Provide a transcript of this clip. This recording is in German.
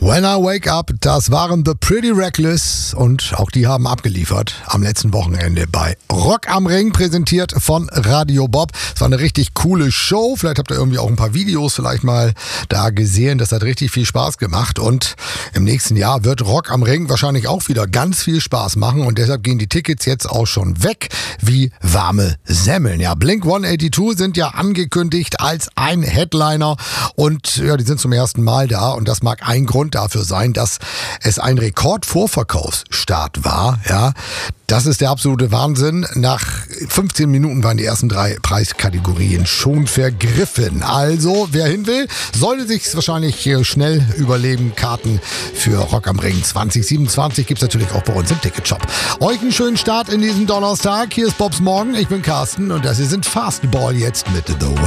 When I Wake Up, das waren The Pretty Reckless und auch die haben abgeliefert am letzten Wochenende bei Rock am Ring, präsentiert von Radio Bob. Es war eine richtig coole Show, vielleicht habt ihr irgendwie auch ein paar Videos vielleicht mal da gesehen, das hat richtig viel Spaß gemacht und im nächsten Jahr wird Rock am Ring wahrscheinlich auch wieder ganz viel Spaß machen und deshalb gehen die Tickets jetzt auch schon weg wie warme Semmeln. Ja, Blink-182 sind ja angekündigt als ein Headliner und ja, die sind zum ersten Mal da und das mag ein Grund dafür sein, dass es ein Rekordvorverkaufsstart war. Ja, das ist der absolute Wahnsinn. Nach 15 Minuten waren die ersten 3 Preiskategorien schon vergriffen. Also, wer hin will, sollte sich wahrscheinlich schnell überleben. Karten für Rock am Ring 2027 gibt es natürlich auch bei uns im Ticketshop. Euch einen schönen Start in diesem Donnerstag. Hier ist Bobs Morgen. Ich bin Carsten und das hier sind Fastball jetzt mit The Way.